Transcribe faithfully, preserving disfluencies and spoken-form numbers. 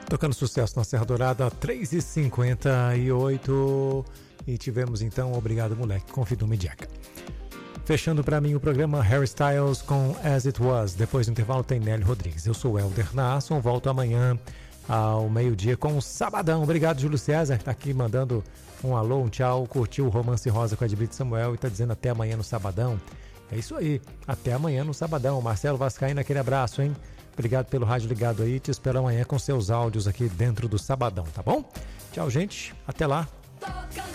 Tocando sucesso na Serra Dourada, três e cinquenta e oito. E tivemos então Obrigado Moleque com Fidume Jack. Fechando para mim o programa Harry Styles com As It Was. Depois do intervalo tem Nelly Rodrigues. Eu sou o Helder Nasson, volto amanhã ao meio-dia com o Sabadão. Obrigado, Júlio César, que tá aqui mandando um alô, um tchau. Curtiu o Romance Rosa com a Edbrito Samuel e tá dizendo até amanhã no Sabadão. É isso aí, até amanhã no Sabadão. Marcelo Vascaíno, aquele abraço, hein? Obrigado pelo rádio ligado aí. Te espero amanhã com seus áudios aqui dentro do Sabadão, tá bom? Tchau, gente. Até lá.